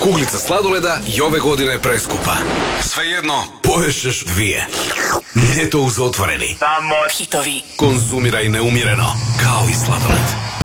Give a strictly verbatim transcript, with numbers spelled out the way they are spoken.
Kuglica sladoleda i ove godine je preskupa. Svejedno, poješćeš dvije. Ne to uz otvoreni. Samo hitovi. Konzumiraj neumjereno, kao i sladoled.